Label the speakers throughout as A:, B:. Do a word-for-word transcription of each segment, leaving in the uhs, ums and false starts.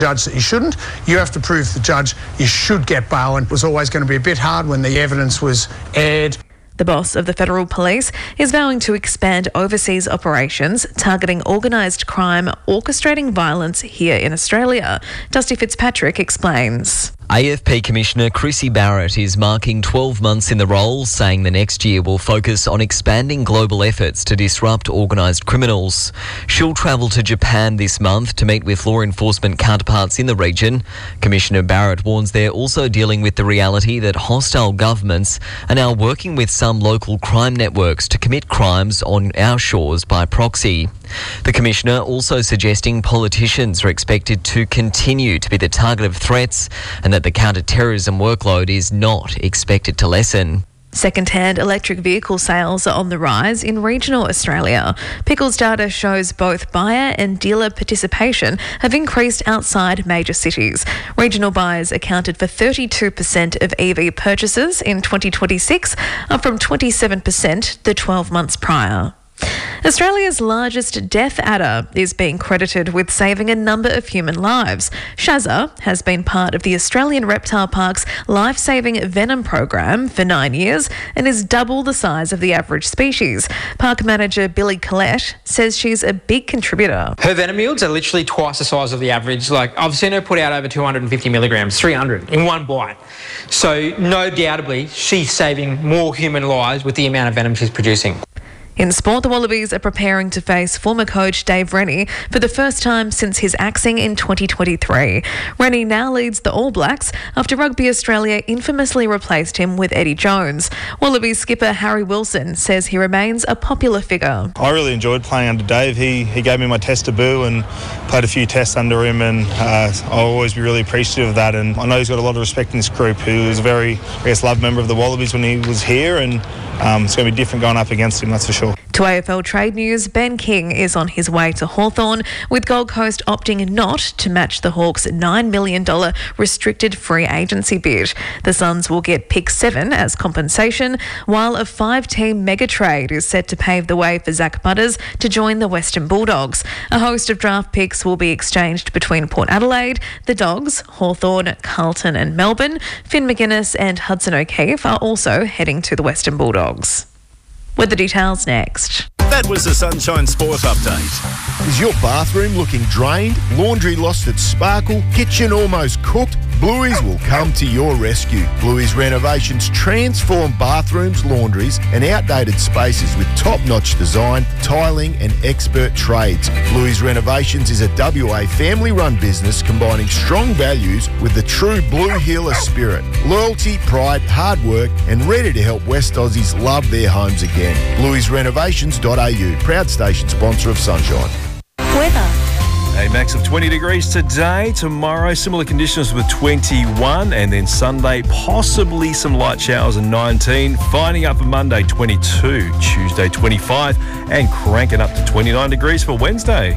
A: judge that you shouldn't. You have to prove to the judge you should get bail, and it was always going to be a bit hard when the evidence was aired.
B: The boss of the Federal Police is vowing to expand overseas operations targeting organised crime, orchestrating violence here in Australia. Dusty Fitzpatrick explains.
C: A F P Commissioner Chrissy Barrett is marking twelve months in the role, saying the next year will focus on expanding global efforts to disrupt organised criminals. She'll travel to Japan this month to meet with law enforcement counterparts in the region. Commissioner Barrett warns they're also dealing with the reality that hostile governments are now working with some local crime networks to commit crimes on our shores by proxy. The Commissioner also suggesting politicians are expected to continue to be the target of threats and that the counter-terrorism workload is not expected to lessen.
B: Second-hand electric vehicle sales are on the rise in regional Australia. Pickles data shows both buyer and dealer participation have increased outside major cities. Regional buyers accounted for thirty-two percent of E V purchases in twenty twenty-six, up from twenty-seven percent the twelve months prior. Australia's largest death adder is being credited with saving a number of human lives. Shazza has been part of the Australian Reptile Park's life-saving venom program for nine years and is double the size of the average species. Park manager Billy Collette says she's a big contributor.
D: Her venom yields are literally twice the size of the average. Like, I've seen her put out over two hundred fifty milligrams, three hundred in one bite. So, no doubtably, she's saving more human lives with the amount of venom she's producing.
B: In sport, the Wallabies are preparing to face former coach Dave Rennie for the first time since his axing in twenty twenty-three. Rennie now leads the All Blacks after Rugby Australia infamously replaced him with Eddie Jones. Wallabies skipper Harry Wilson says he remains a popular figure.
E: I really enjoyed playing under Dave. He he gave me my test debut and played a few tests under him, and uh, I'll always be really appreciative of that. And I know he's got a lot of respect in this group. He was a very, I guess, loved member of the Wallabies when he was here, and um, it's going to be different going up against him, that's for sure.
B: To A F L Trade News, Ben King is on his way to Hawthorn, with Gold Coast opting not to match the Hawks' nine million dollars restricted free agency bid. The Suns will get pick seven as compensation, while a five-team mega trade is set to pave the way for Zach Butters to join the Western Bulldogs. A host of draft picks will be exchanged between Port Adelaide, the Dogs, Hawthorn, Carlton and Melbourne. Finn McGuinness and Hudson O'Keefe are also heading to the Western Bulldogs. With the details next.
F: That was the Sunshine Sport Update.
G: Is your bathroom looking drained? Laundry lost its sparkle? Kitchen almost cooked? Bluey's will come to your rescue. Bluey's Renovations transform bathrooms, laundries and outdated spaces with top-notch design, tiling and expert trades. Bluey's Renovations is a W A family-run business combining strong values with the true Blue Healer spirit. Loyalty, pride, hard work and ready to help West Aussies love their homes again. Bluey's Renovations dot a u, proud station sponsor of Sunshine.
H: Weather.
F: A max of twenty degrees today. Tomorrow, similar conditions with twenty-one. And then Sunday, possibly some light showers and nineteen. Finding up for Monday, twenty-two. Tuesday, twenty-five. And cranking up to twenty-nine degrees for Wednesday.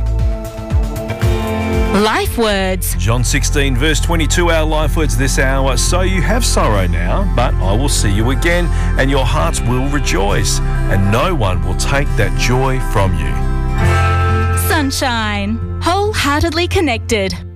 H: Life words.
F: John sixteen, verse twenty-two, our life words this hour. So you have sorrow now, but I will see you again, and your hearts will rejoice, and no one will take that joy from you.
H: Sunshine. Wholeheartedly connected.